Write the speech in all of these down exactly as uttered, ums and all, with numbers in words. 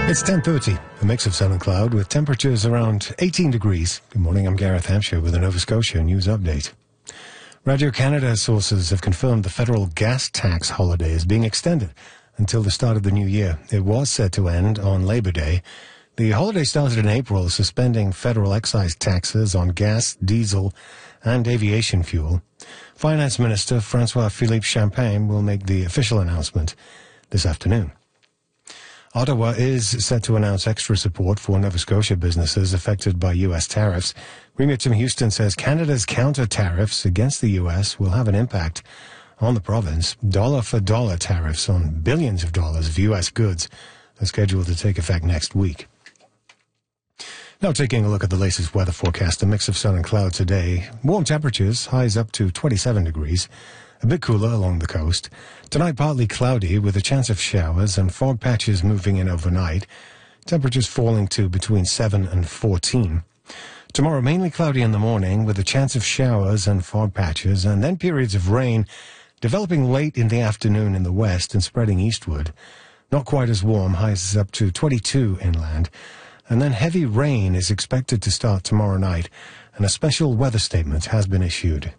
It's ten thirty, a mix of sun and cloud with temperatures around eighteen degrees. Good morning, I'm Gareth Hampshire with a Nova Scotia news update. Radio-Canada sources have confirmed the federal gas tax holiday is being extended until the start of the new year. It was set to end on Labor Day. The holiday started in April, suspending federal excise taxes on gas, diesel, and aviation fuel. Finance Minister Francois-Philippe Champagne will make the official announcement this afternoon. Ottawa is set to announce extra support for Nova Scotia businesses affected by U S tariffs. Premier Tim Houston says Canada's counter-tariffs against the U S will have an impact on the province. Dollar-for-dollar tariffs on billions of dollars of U S goods are scheduled to take effect next week. Now taking a look at the latest weather forecast, a mix of sun and cloud today. Warm temperatures, highs up to twenty-seven degrees. A bit cooler along the coast. Tonight partly cloudy with a chance of showers and fog patches moving in overnight. Temperatures falling to between seven and fourteen. Tomorrow mainly cloudy in the morning with a chance of showers and fog patches, and then periods of rain developing late in the afternoon in the west and spreading eastward. Not quite as warm, highs up to twenty-two inland. And then heavy rain is expected to start tomorrow night, and a special weather statement has been issued.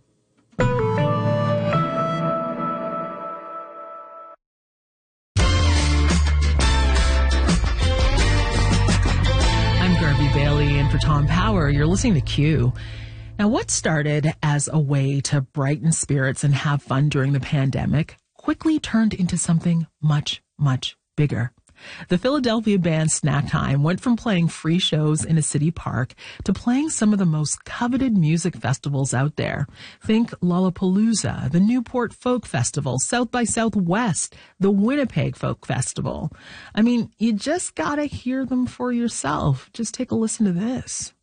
For Tom Power, you're listening to Q. Now, what started as a way to brighten spirits and have fun during the pandemic quickly turned into something much, much bigger. The Philadelphia band Snack Time went from playing free shows in a city park to playing some of the most coveted music festivals out there. Think Lollapalooza, the Newport Folk Festival, South by Southwest, the Winnipeg Folk Festival. I mean, you just gotta hear them for yourself. Just take a listen to this.